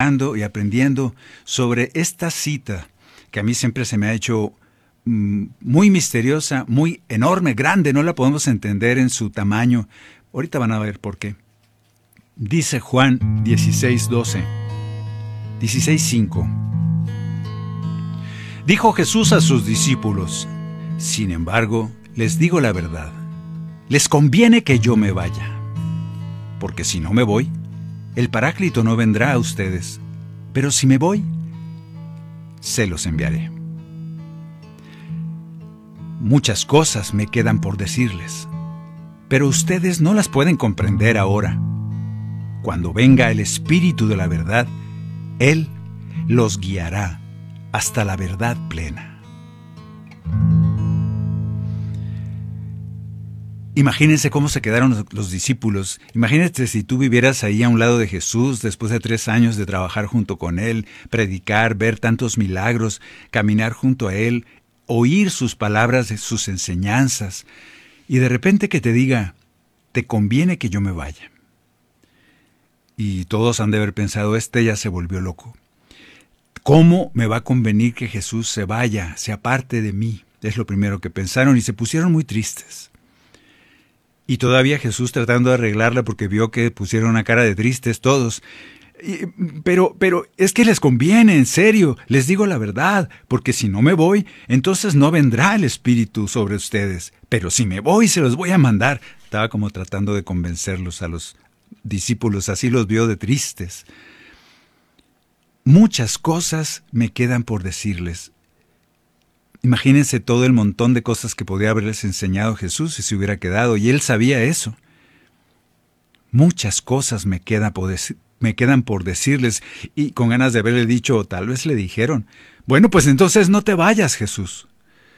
meditando y aprendiendo sobre esta cita que a mí siempre se me ha hecho muy misteriosa, muy enorme, grande, no la podemos entender en su tamaño. Ahorita van a ver por qué. Dice Juan 16:12, 16:5. Dijo Jesús a sus discípulos: sin embargo, les digo la verdad, les conviene que yo me vaya, porque si no me voy, el Paráclito no vendrá a ustedes, pero si me voy, se los enviaré. Muchas cosas me quedan por decirles, pero ustedes no las pueden comprender ahora. Cuando venga el Espíritu de la verdad, Él los guiará hasta la verdad plena. Imagínense cómo se quedaron los discípulos. Imagínate si tú vivieras ahí a un lado de Jesús después de 3 años de trabajar junto con Él, predicar, ver tantos milagros, caminar junto a Él, oír sus palabras, sus enseñanzas, y de repente que te diga: te conviene que yo me vaya. Y todos han de haber pensado: este ya se volvió loco. ¿Cómo me va a convenir que Jesús se vaya, se aparte de mí? Es lo primero que pensaron y se pusieron muy tristes. Y todavía Jesús tratando de arreglarla porque vio que pusieron una cara de tristes todos. Pero es que les conviene, en serio, les digo la verdad, porque si no me voy, entonces no vendrá el Espíritu sobre ustedes. Pero si me voy, se los voy a mandar. Estaba como tratando de convencerlos a los discípulos, así los vio de tristes. Muchas cosas me quedan por decirles. Imagínense todo el montón de cosas que podía haberles enseñado Jesús si se hubiera quedado, y Él sabía eso. Muchas cosas me quedan por decirles, y con ganas de haberle dicho, o tal vez le dijeron: bueno, pues entonces no te vayas, Jesús.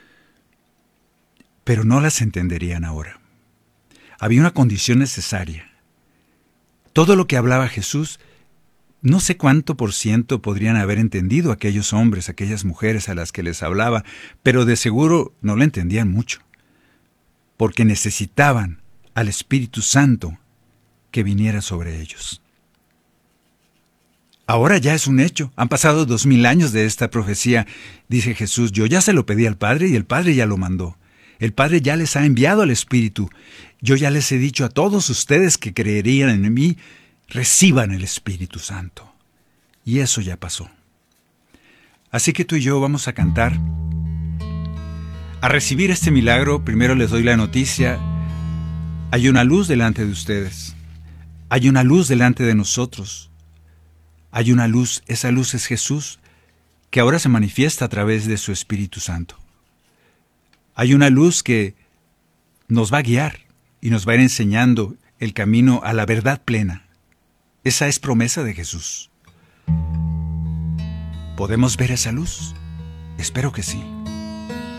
Pero no las entenderían ahora. Había una condición necesaria. Todo lo que hablaba Jesús, no sé cuánto por ciento podrían haber entendido aquellos hombres, aquellas mujeres a las que les hablaba, pero de seguro no lo entendían mucho, porque necesitaban al Espíritu Santo que viniera sobre ellos. Ahora ya es un hecho, han pasado 2000 años de esta profecía. Dice Jesús: yo ya se lo pedí al Padre y el Padre ya lo mandó. El Padre ya les ha enviado al Espíritu. Yo ya les he dicho a todos ustedes que creerían en mí, reciban el Espíritu Santo. Y eso ya pasó. Así que tú y yo vamos a cantar. A recibir este milagro, primero les doy la noticia. Hay una luz delante de ustedes. Hay una luz delante de nosotros. Hay una luz, esa luz es Jesús, que ahora se manifiesta a través de su Espíritu Santo. Hay una luz que nos va a guiar y nos va a ir enseñando el camino a la verdad plena. Esa es promesa de Jesús. ¿Podemos ver esa luz? Espero que sí.